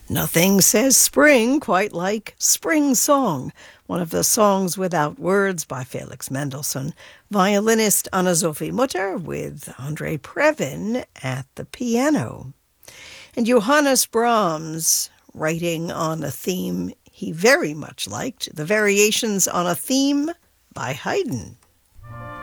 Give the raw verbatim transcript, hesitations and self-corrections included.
Nothing says spring quite like Spring Song, one of the songs without words by Felix Mendelssohn. Violinist Anna-Sophie Mutter with Andre Previn at the piano. And Johannes Brahms, writing on a theme he very much liked, the Variations on a Theme by Haydn.